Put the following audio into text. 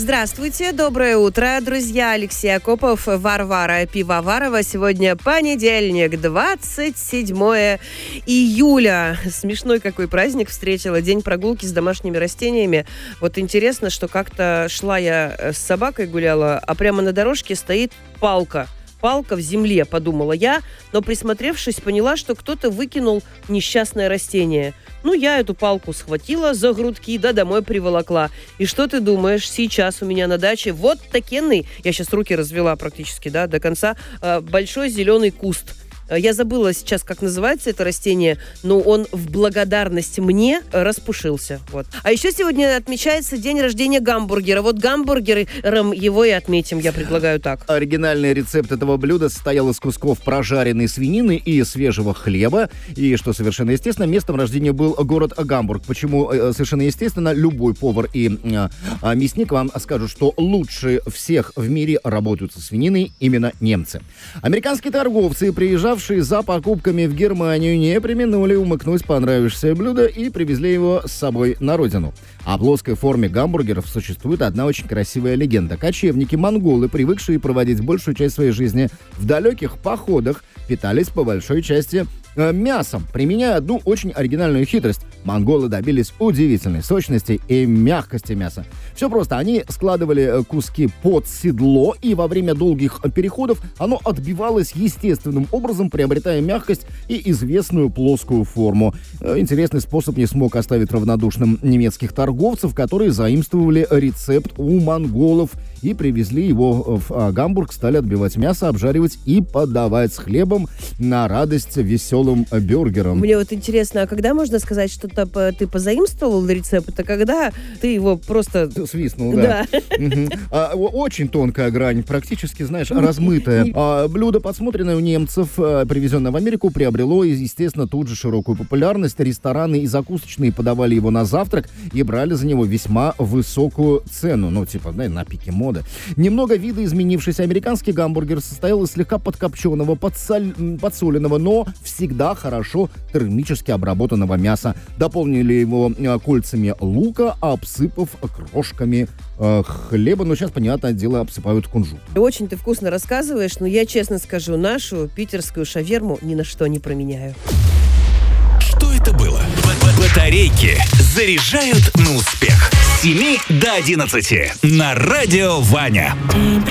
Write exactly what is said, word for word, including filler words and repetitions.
Здравствуйте, доброе утро, друзья. Алексей Акопов, Варвара Пивоварова. Сегодня понедельник, двадцать седьмое июля. Смешной какой праздник встретила. День прогулки с домашними растениями. Вот интересно, что как-то шла я с собакой гуляла, а прямо на дорожке стоит палка. Палка в земле, подумала я, но присмотревшись, поняла, что кто-то выкинул несчастное растение. Ну, я эту палку схватила за грудки, да домой приволокла. И что ты думаешь, сейчас у меня на даче вот такенный, я сейчас руки развела практически, да, до конца, большой зеленый куст. Я забыла сейчас, как называется это растение, но он в благодарность мне распушился. Вот. А еще сегодня отмечается день рождения гамбургера. Вот гамбургером его и отметим, я предлагаю так. Оригинальный рецепт этого блюда состоял из кусков прожаренной свинины и свежего хлеба. И, что совершенно естественно, местом рождения был город Гамбург. Почему совершенно естественно, любой повар и э, мясник вам скажут, что лучше всех в мире работают со свининой именно немцы. Американские торговцы, приезжавшие за покупками в Германию, не преминули умыкнуть понравившееся блюдо и привезли его с собой на родину. О плоской форме гамбургеров существует одна очень красивая легенда. Кочевники-монголы, привыкшие проводить большую часть своей жизни в далеких походах, питались по большой части э, мясом, применяя одну очень оригинальную хитрость. Монголы добились удивительной сочности и мягкости мяса. Все просто. Они складывали куски под седло, и во время долгих переходов оно отбивалось естественным образом, приобретая мягкость и известную плоскую форму. Интересный способ не смог оставить равнодушным немецких торговцев, которые заимствовали рецепт у монголов и привезли его в Гамбург, стали отбивать мясо, обжаривать и подавать с хлебом на радость веселым бюргерам. Мне вот интересно, а когда можно сказать, что ты позаимствовал рецепт, это когда ты его просто... Свистнул, да. Да. Угу. А, очень тонкая грань, практически, знаешь, размытая. А, блюдо, подсмотренное у немцев, привезенное в Америку, приобрело, естественно, тут же широкую популярность. Рестораны и закусочные подавали его на завтрак и брали за него весьма высокую цену. Ну, типа, да, на пике моды. Немного видоизменившийся американский гамбургер состоял из слегка подкопченого, подсоль... подсоленного, но всегда хорошо термически обработанного мяса. Дополнили его кольцами лука, обсыпав крошками э, хлеба. Но сейчас, понятное дело, обсыпают кунжут. Очень ты вкусно рассказываешь, но я честно скажу, нашу питерскую шаверму ни на что не променяю. Что это было? Батарейки заряжают на успех. С семи до одиннадцати на радио Ваня.